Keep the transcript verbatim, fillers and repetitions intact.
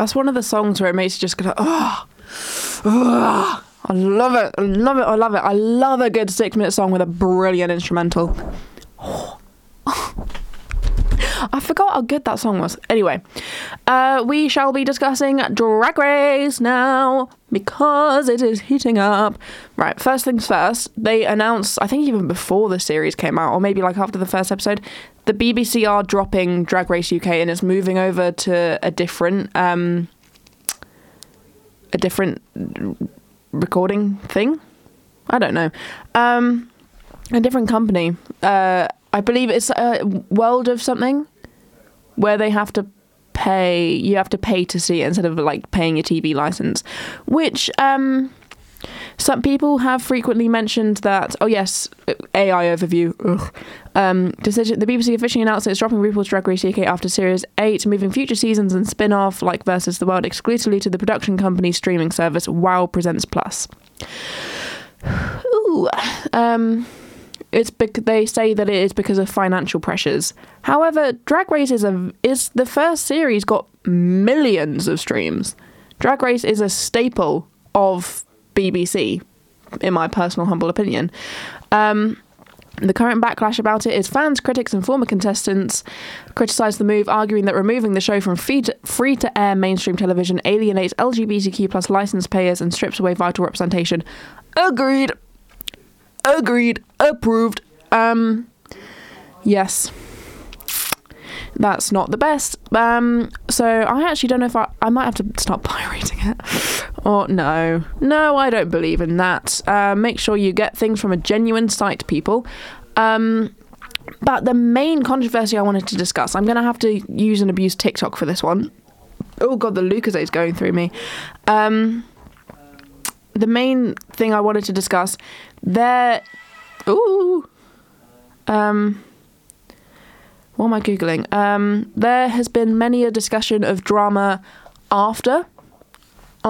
That's one of the songs where it makes you just go, oh, oh, I love it, I love it, I love it. I love a good six-minute song with a brilliant instrumental. Oh. I forgot how good that song was. Anyway, uh, we shall be discussing Drag Race now because it is heating up. Right, first things first, they announced, I think even before the series came out, or maybe like after the first episode, the B B C are dropping Drag Race U K and it's moving over to a different, um, a different recording thing. I don't know. Um, a different company. Uh, I believe it's a World of something, where they have to pay, you have to pay to see it instead of like paying your T V license, which um, some people have frequently mentioned that, oh yes, A I overview, ugh. Um, decision, the B B C officially announced that it's dropping RuPaul's Drag Race U K after Series eight, moving future seasons and spin-off like Versus the World exclusively to the production company's streaming service, Wow Presents Plus. Ooh, um... It's bec- they say that it is because of financial pressures. However, Drag Race is a is the first series got millions of streams. Drag Race is a staple of B B C, in my personal humble opinion. Um, the current backlash about it is fans, critics, and former contestants criticise the move, arguing that removing the show from free to, free to air mainstream television alienates L G B T Q plus license payers and strips away vital representation. Agreed. Agreed. Approved. Um, yes. That's not the best. Um, so I actually don't know if I... I might have to start pirating it. Or no. No, I don't believe in that. Uh, make sure you get things from a genuine site, people. Um, but the main controversy I wanted to discuss... I'm going to have to use and abuse TikTok for this one. Oh, God, the Lucozade is going through me. Um... The main thing I wanted to discuss, there, ooh, um, what am I Googling? Um, there has been many a discussion of drama after